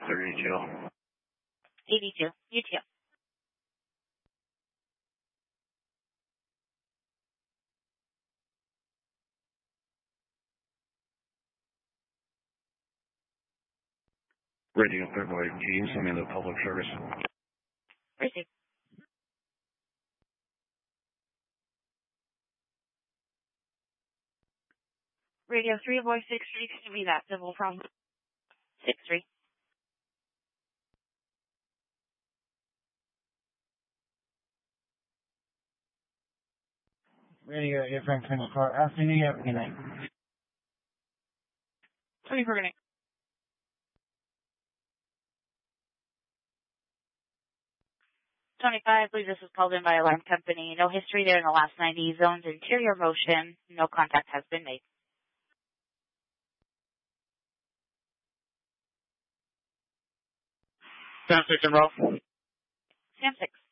32. 82. You too. Radio February G, send me the public service. Receive. Radio 3, voice 6-3, can be that civil from 6-3. Radio FM 24. Afternoon, have a good night. 24, good night. 25, I believe this was called in by alarm company. No history there in the last 90 zones. Interior motion. No contact has been made. Sam 6 and roll. Sam 6.